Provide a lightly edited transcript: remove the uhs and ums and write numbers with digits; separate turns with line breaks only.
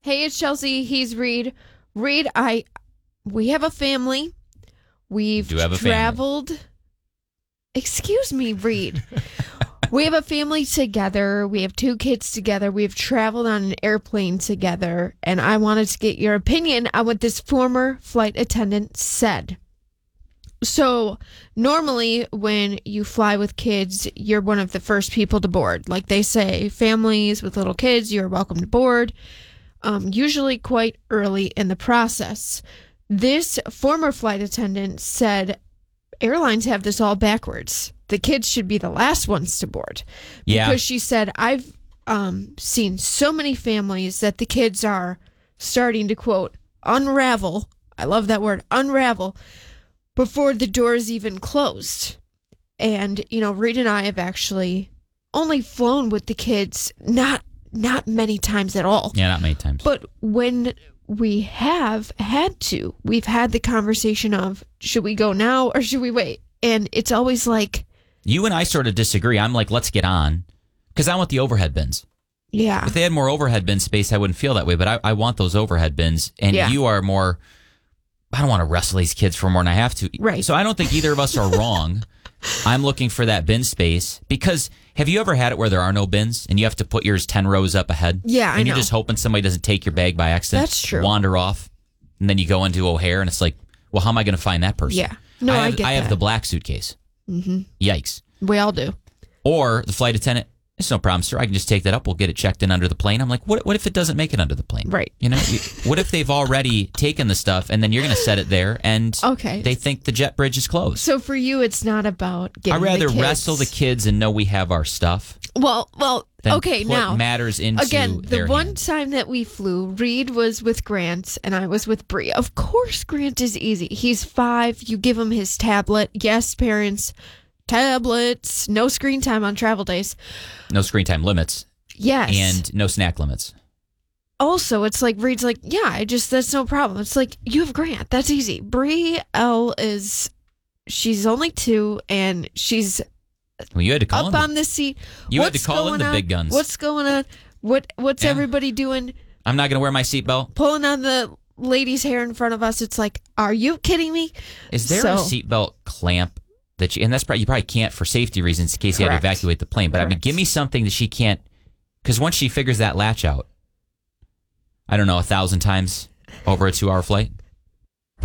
Hey, it's Chelsea. He's Reed. Reed, we have a family. We've
Do have a
traveled. Excuse me, Reed. We have a family together. We have 2 kids together. We've traveled on an airplane together. And I wanted to get your opinion on what this former flight attendant said. So, normally when you fly with kids, you're one of the first people to board. Like they say, families with little kids, you're welcome to board. Usually quite early in the process. This former flight attendant said airlines have this all backwards. The kids should be the last ones to board.
Yeah.
Because she said, I've seen so many families that the kids are starting to, quote, unravel. I love that word, unravel, before the doors even closed. And, Reed and I have actually only flown with the kids, not many times at all.
Yeah, not many times.
But when we have had to, we've had the conversation of, should we go now or should we wait? And it's always like...
You and I sort of disagree. I'm like, let's get on. Because I want the overhead bins.
Yeah.
If they had more overhead bin space, I wouldn't feel that way. But I want those overhead bins. And you are more... I don't want to wrestle these kids for more than I have to.
Right.
So I don't think either of us are wrong. I'm looking for that bin space because have you ever had it where there are no bins and you have to put yours 10 rows up ahead?
Yeah, I know.
And you're just hoping somebody doesn't take your bag by accident.
That's true.
Wander off. And then you go into O'Hare and it's like, well, how am I going to find that person?
Yeah. No, I get
I have
that.
the black suitcase.
Mm-hmm.
Yikes.
We all do.
Or the flight attendant, it's no problem, sir. I can just take that up. We'll get it checked in under the plane. I'm like, what if it doesn't make it under the plane?
Right.
What if they've already taken the stuff and then you're going to set it there and they think the jet bridge is closed?
So for you, it's not about getting
I'd rather
the kids.
wrestle the kids and know we have our stuff.
Well,
than
okay,
put
now.
matters into
Again,
their
the one
hands.
time that we flew, Reed was with Grant and I was with Bree. Of course, Grant is easy. He's 5. You give him his tablet. Yes, parents, tablets, no screen time on travel days.
No screen time limits.
Yes.
And no snack limits.
Also, it's like Reed's like, yeah, that's no problem. It's like, you have Grant. That's easy. Bree L she's only 2 and she's
Well, you had to call
up
in
on the seat.
You had to call in the big guns.
What's going on? What's everybody doing?
I'm not going to wear my seatbelt.
Pulling on the lady's hair in front of us. It's like, are you kidding me?
Is there a seatbelt clamp that and that's probably, you probably can't for safety reasons in case you had to evacuate the plane. But I mean, give me something that she can't, because once she figures that latch out, I don't know, 1,000 times over a 2-hour flight.